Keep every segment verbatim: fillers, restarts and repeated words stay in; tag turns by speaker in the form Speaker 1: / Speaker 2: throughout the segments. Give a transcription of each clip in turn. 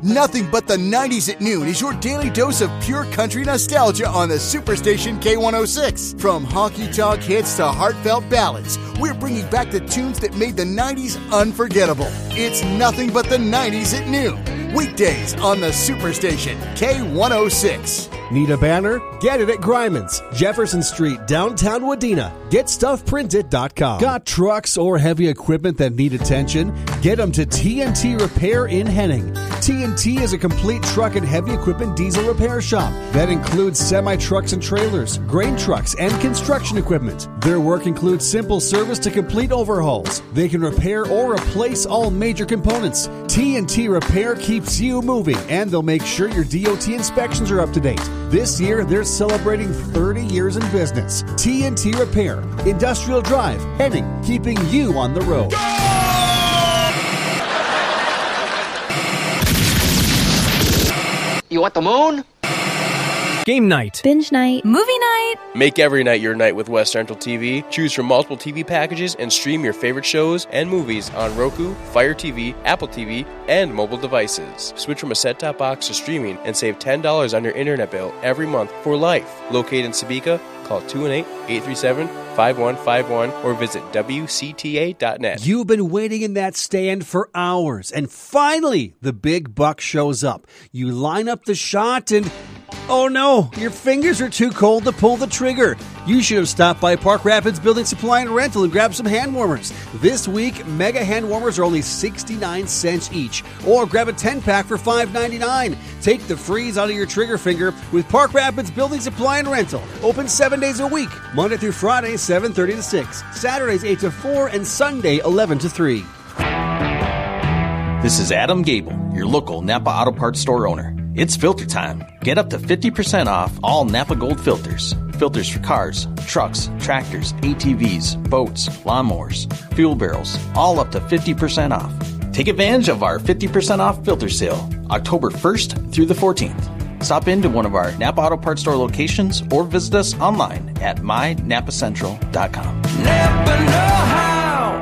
Speaker 1: Nothing but the nineties at noon is your daily dose of pure country nostalgia on the Superstation K one oh six. From honky-tonk hits to heartfelt ballads, we're bringing back the tunes that made the nineties unforgettable. It's nothing but the nineties at noon. Weekdays on the Superstation K one oh six.
Speaker 2: Need a banner? Get it at Gryman's, Jefferson Street, downtown Wadena. Get stuff printed dot com. Got trucks or heavy equipment that need attention? Get them to T N T Repair in Henning. T N T is a complete truck and heavy equipment diesel repair shop that includes semi-trucks and trailers, grain trucks, and construction equipment. Their work includes simple service to complete overhauls. They can repair or replace all major components. T N T Repair keeps you moving, and they'll make sure your D O T inspections are up to date. This year, they're celebrating thirty years in business. T N T Repair, Industrial Drive, Henning, keeping you on the road.
Speaker 3: You want the moon?
Speaker 4: Game night.
Speaker 5: Binge night.
Speaker 6: Movie night.
Speaker 7: Make every night your night with West Central T V. Choose from multiple T V packages and stream your favorite shows and movies on Roku, Fire T V, Apple T V, and mobile devices. Switch from a set-top box to streaming and save ten dollars on your internet bill every month for life. Located in Sebeka, call two one eight, eight three seven, five one five one or visit W C T A dot net.
Speaker 2: You've been waiting in that stand for hours, and finally, the big buck shows up. You line up the shot and... oh no, your fingers are too cold to pull the trigger. You should have stopped by Park Rapids Building Supply and Rental and grabbed some hand warmers. This week, mega hand warmers are only sixty-nine cents each. Or grab a ten-pack for five ninety-nine. Take the freeze out of your trigger finger with Park Rapids Building Supply and Rental. Open seven days a week, Monday through Friday, seven thirty to six. Saturdays, eight to four, and Sunday, eleven to three.
Speaker 8: This is Adam Gable, your local Napa Auto Parts store owner. It's filter time. Get up to fifty percent off all Napa Gold filters. Filters for cars, trucks, tractors, A T Vs, boats, lawnmowers, fuel barrels, all up to fifty percent off. Take advantage of our fifty percent off filter sale, October first through the fourteenth. Stop into one of our Napa Auto Parts store locations or visit us online at my napa central dot com.
Speaker 9: Napa know-how.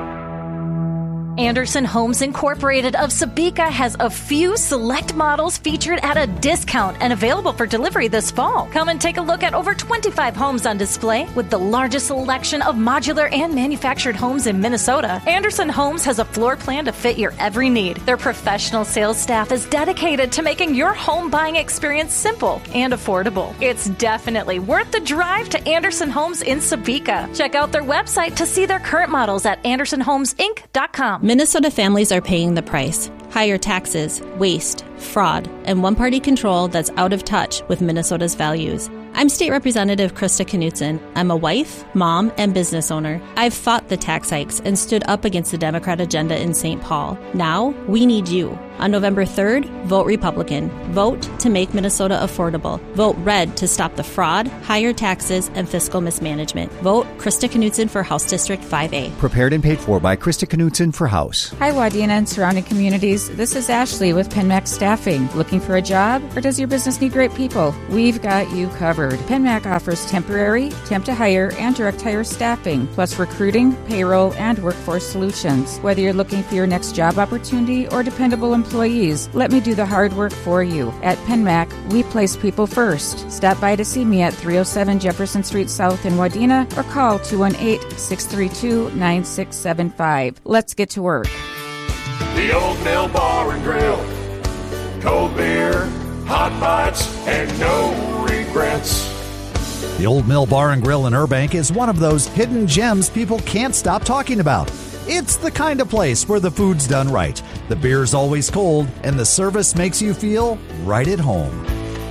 Speaker 6: Anderson Homes Incorporated of Sebeka has a few select models featured at a discount and available for delivery this fall. Come and take a look at over twenty-five homes on display with the largest selection of modular and manufactured homes in Minnesota. Anderson Homes has a floor plan to fit your every need. Their professional sales staff is dedicated to making your home buying experience simple and affordable. It's definitely worth the drive to Anderson Homes in Sebeka. Check out their website to see their current models at anderson homes inc dot com.
Speaker 5: Minnesota families are paying the price. Higher taxes, waste, fraud, and one-party control that's out of touch with Minnesota's values. I'm State Representative Krista Knutson. I'm a wife, mom, and business owner. I've fought the tax hikes and stood up against the Democrat agenda in Saint Paul. Now, we need you. On November third, vote Republican. Vote to make Minnesota affordable. Vote red to stop the fraud, higher taxes, and fiscal mismanagement. Vote Krista Knutson for House District five A.
Speaker 10: Prepared and paid for by Krista Knutson for House.
Speaker 11: Hi, Wadena and surrounding communities. This is Ashley with PenMac Staffing. Looking for a job, or does your business need great people? We've got you covered. PenMac offers temporary, temp to hire, and direct hire staffing, plus recruiting, payroll, and workforce solutions. Whether you're looking for your next job opportunity or dependable employees, let me do the hard work for you. At PenMac, we place people first. Stop by to see me at three oh seven Jefferson Street South in Wadena or call two one eight, six three two, nine six seven five. Let's get to work.
Speaker 9: The Old Mill Bar and Grill. Cold beer, hot bites, and no regrets.
Speaker 12: The Old Mill Bar and Grill in Urbank is one of those hidden gems people can't stop talking about. It's the kind of place where the food's done right, the beer's always cold, and the service makes you feel right at home.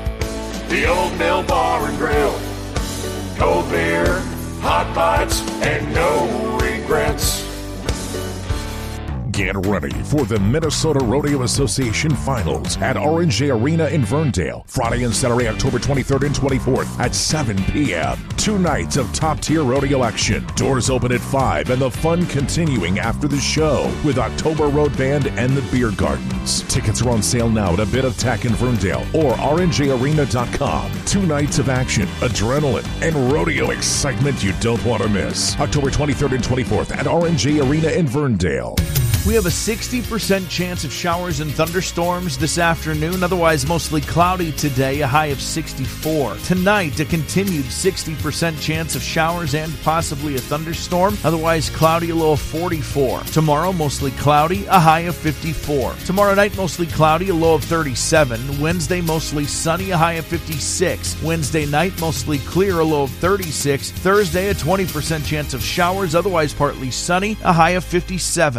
Speaker 9: The Old Mill Bar and Grill. Cold beer, hot bites, and no regrets.
Speaker 13: Get ready for the Minnesota Rodeo Association Finals at R and J Arena in Verndale, Friday and Saturday, October twenty-third and twenty-fourth at seven p.m. Two nights of top-tier rodeo action. Doors open at five and the fun continuing after the show with October Road Band and the Beer Gardens. Tickets are on sale now at a bit of tack in Verndale or r n j arena dot com. Two nights of action, adrenaline, and rodeo excitement you don't want to miss. October twenty-third and twenty-fourth at R and J Arena in Verndale.
Speaker 14: We have a sixty percent chance of showers and thunderstorms this afternoon, otherwise mostly cloudy today, a high of sixty-four. Tonight, a continued sixty percent chance of showers and possibly a thunderstorm, otherwise cloudy, a low of forty-four. Tomorrow, mostly cloudy, a high of fifty-four. Tomorrow night, mostly cloudy, a low of thirty-seven. Wednesday, mostly sunny, a high of fifty-six. Wednesday night, mostly clear, a low of thirty-six. Thursday, a twenty percent chance of showers, otherwise partly sunny, a high of fifty-seven.